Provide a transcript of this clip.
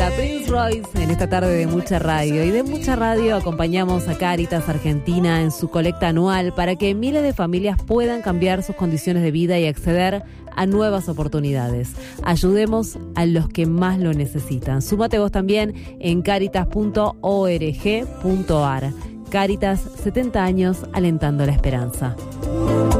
Prince Royce en esta tarde de Mucha Radio. Y de Mucha Radio acompañamos a Cáritas Argentina en su colecta anual para que miles de familias puedan cambiar sus condiciones de vida y acceder a nuevas oportunidades. Ayudemos a los que más lo necesitan. Súmate vos también en caritas.org.ar. Cáritas, 70 años alentando la esperanza.